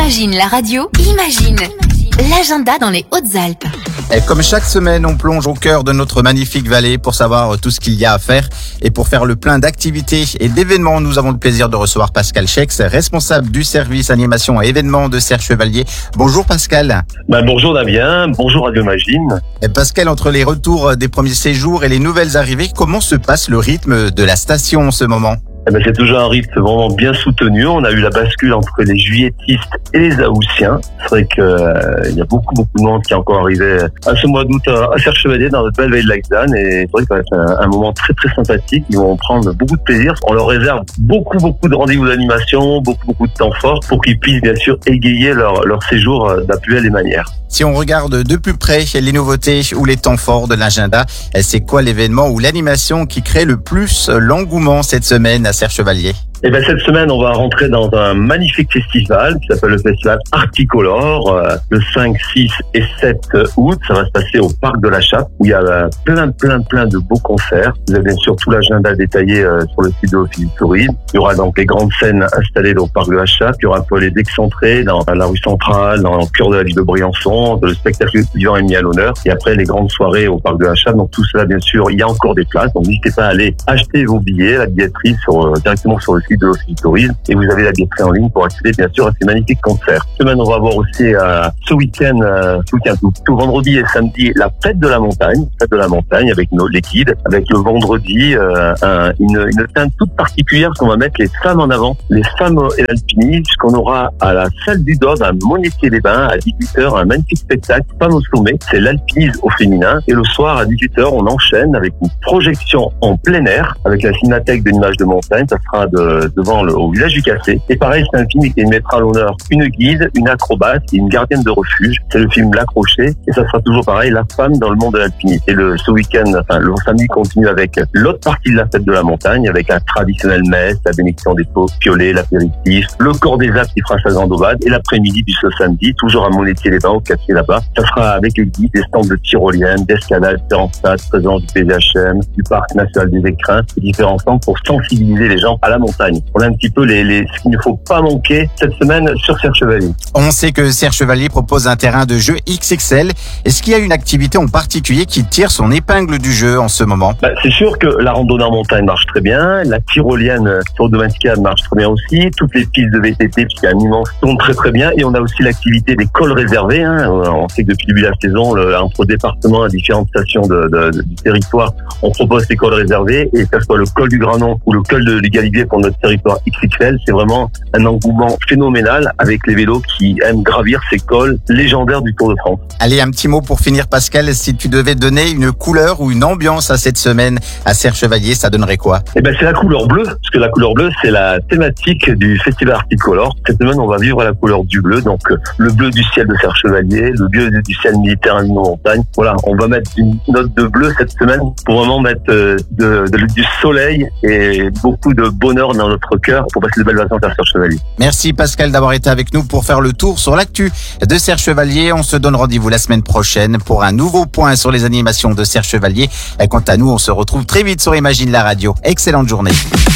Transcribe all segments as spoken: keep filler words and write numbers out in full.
Imagine la radio, imagine l'agenda dans les Hautes-Alpes. Et comme chaque semaine, on plonge au cœur de notre magnifique vallée pour savoir tout ce qu'il y a à faire. Et pour faire le plein d'activités et d'événements, nous avons le plaisir de recevoir Pascal Chex, responsable du service animation et événements de Serre Chevalier. Bonjour Pascal. Ben, bonjour Damien, bonjour Radio Imagine. Et Pascal, entre les retours des premiers séjours et les nouvelles arrivées, comment se passe le rythme de la station en ce moment ? Eh ben, c'est toujours un rythme vraiment bien soutenu. On a eu la bascule entre les juilletistes et les Haussiens. C'est vrai qu'il euh, y a beaucoup, beaucoup de monde qui est encore arrivé à ce mois d'août à Serre Chevalier dans notre belle vallée de Lac-d'Anne. Et c'est vrai que ça va être un, un moment très, très sympathique. Ils vont prendre beaucoup de plaisir. On leur réserve beaucoup, beaucoup de rendez-vous d'animation, beaucoup, beaucoup de temps fort pour qu'ils puissent bien sûr égayer leur, leur séjour de la plus belle des manières. Si on regarde de plus près les nouveautés ou les temps forts de l'agenda, c'est quoi l'événement ou l'animation qui crée le plus l'engouement cette semaine à Serre Chevalier ? Eh ben, cette semaine, on va rentrer dans un magnifique festival qui s'appelle le festival Articolore, euh, le cinq, six et sept août. Ça va se passer au Parc de la Chape, où il y a euh, plein, plein, plein de beaux concerts. Vous avez bien sûr tout l'agenda détaillé euh, sur le site de l'Office du Tourisme. Il y aura donc les grandes scènes installées au Parc de la Chape. Il y aura un peu les excentrés dans la rue centrale, dans le cœur de la ville de Briançon. Le spectacle étudiant est mis à l'honneur. Et après, les grandes soirées au Parc de la Chape. Donc tout cela, bien sûr, il y a encore des places. Donc n'hésitez pas à aller acheter vos billets, la billetterie sur, euh, directement sur le site de l'Office du Tourisme, et vous avez la billetterie en ligne pour accéder bien sûr à ces magnifiques concerts. Cette semaine, on va avoir aussi euh, ce week-end, euh, ce week-end tout, tout vendredi et samedi, la fête de la montagne, fête de la montagne avec nos les guides, avec le vendredi euh, un, une, une teinte toute particulière qu'on va mettre les femmes en avant, les femmes et l'alpinisme, puisqu'on aura à la salle du Dôme à Monétier-les-Bains à dix-huit heures un magnifique spectacle, Femmes au sommet, c'est l'alpinisme au féminin, et le soir à dix-huit heures on enchaîne avec une projection en plein air avec la cinémathèque de l'image de montagne. Ça sera de, devant le, au village du Cassé. Et pareil, c'est un film qui mettra à l'honneur une guide, une acrobate et une gardienne de refuge. C'est le film L'Accroché, et ça sera toujours pareil, la femme dans le monde de l'alpinisme. Et le, ce week-end, enfin, le samedi continue avec l'autre partie de la fête de la montagne, avec la traditionnelle messe, la bénédiction des piolets, l'apéritif, le corps des Alpes qui fera sa grande ovade, et l'après-midi du ce samedi, toujours à Monétier-les-Bains, au Cassé là-bas, ça sera avec les guides, des stands de tyroliennes, d'escalade, différents stades, présents du P V H M, du Parc National des Écrins, et différents stands pour sensibiliser les gens à la montagne. On a un petit peu les, les, ce qu'il ne faut pas manquer cette semaine sur Serre Chevalier. On sait que Serre Chevalier propose un terrain de jeu X X L. Est-ce qu'il y a une activité en particulier qui tire son épingle du jeu en ce moment ? Bah, c'est sûr que la randonnée en montagne marche très bien, la tyrolienne sur domaine skiable marche très bien aussi, toutes les pistes de V T T, puisqu'il y a un immense tourne très très bien, et on a aussi l'activité des cols réservés. Hein. On sait que depuis le début de la saison, le, entre départements à différentes stations de, de, de, du territoire, on propose ces cols réservés, et que ce soit le col du Granon ou le col de l'Égalivier pour notre territoire X X L, c'est vraiment un engouement phénoménal avec les vélos qui aiment gravir ces cols légendaires du Tour de France. Allez, un petit mot pour finir Pascal, si tu devais donner une couleur ou une ambiance à cette semaine à Serre Chevalier, ça donnerait quoi ? Eh ben, c'est la couleur bleue, parce que la couleur bleue, c'est la thématique du festival Articolore. Cette semaine, on va vivre à la couleur du bleu, donc le bleu du ciel de Serre Chevalier, le bleu du ciel militaire en montagne. Voilà, on va mettre une note de bleu cette semaine pour vraiment mettre de, de, de, du soleil et beaucoup de bonheur dans notre cœur pour passer de belles vacances à Serre Chevalier. Merci Pascal d'avoir été avec nous pour faire le tour sur l'actu de Serre Chevalier. On se donne rendez-vous la semaine prochaine pour un nouveau point sur les animations de Serre Chevalier. Et quant à nous, on se retrouve très vite sur Imagine la radio. Excellente journée.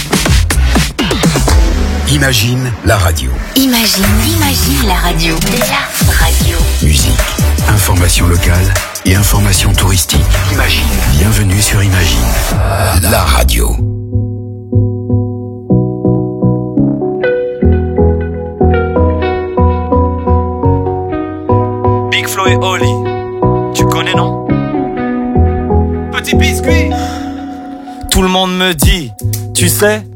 Imagine la radio. Imagine, imagine la radio. La radio. Musique, information locale et information touristique. Imagine. Bienvenue sur Imagine, la radio. Big Flo et Oli, tu connais non? Petit biscuit. Tout le monde me dit, tu sais,